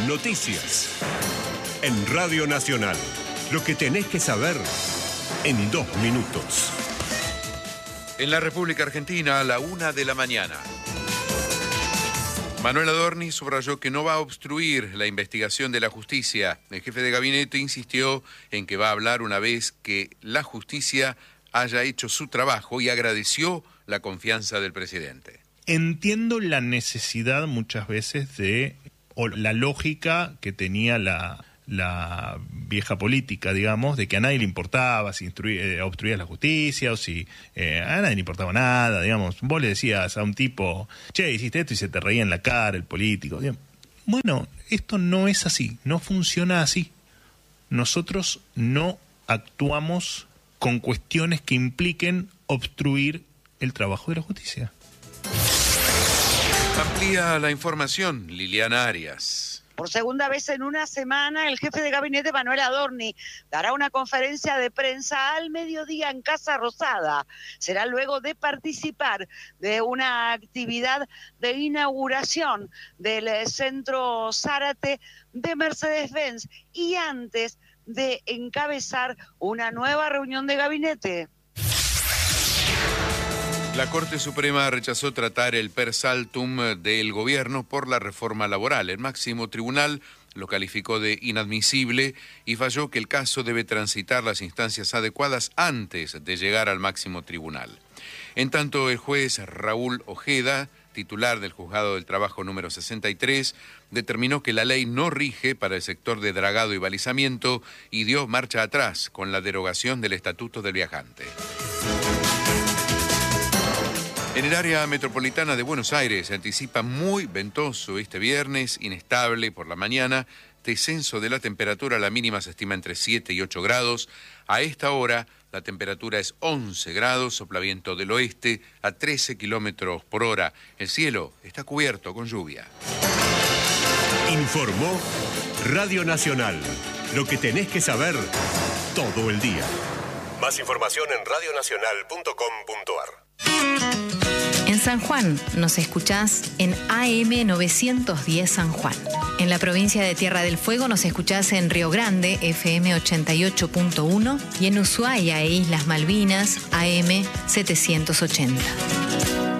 Noticias. En Radio Nacional. Lo que tenés que saber en 2 minutos. En la República Argentina, a la 1 de la mañana. Manuel Adorni subrayó que no va a obstruir la investigación de la justicia. El jefe de gabinete insistió en que va a hablar una vez que la justicia haya hecho su trabajo y agradeció la confianza del presidente. Entiendo la necesidad muchas veces o la lógica que tenía la vieja política, digamos, de que a nadie le importaba si obstruías la justicia o si a nadie le importaba nada, digamos. Vos le decías a un tipo, che, hiciste esto y se te reía en la cara el político. Digamos. Bueno, esto no es así, no funciona así. Nosotros no actuamos con cuestiones que impliquen obstruir el trabajo de la justicia. Amplía la información, Liliana Arias. Por segunda vez en una semana, el jefe de gabinete, Manuel Adorni, dará una conferencia de prensa al mediodía en Casa Rosada. Será luego de participar de una actividad de inauguración del Centro Zárate de Mercedes-Benz y antes de encabezar una nueva reunión de gabinete. La Corte Suprema rechazó tratar el per saltum del gobierno por la reforma laboral. El máximo tribunal lo calificó de inadmisible y falló que el caso debe transitar las instancias adecuadas antes de llegar al máximo tribunal. En tanto, el juez Raúl Ojeda, titular del Juzgado del Trabajo número 63, determinó que la ley no rige para el sector de dragado y balizamiento y dio marcha atrás con la derogación del Estatuto del Viajante. En el área metropolitana de Buenos Aires se anticipa muy ventoso este viernes, inestable por la mañana, descenso de la temperatura, la mínima se estima entre 7 y 8 grados. A esta hora la temperatura es 11 grados, sopla viento del oeste a 13 kilómetros por hora. El cielo está cubierto con lluvia. Informó Radio Nacional. Lo que tenés que saber todo el día. Más información en radionacional.com.ar. En San Juan nos escuchás en AM 910 San Juan. En la provincia de Tierra del Fuego nos escuchás en Río Grande, FM 88.1, y en Ushuaia e Islas Malvinas, AM 780.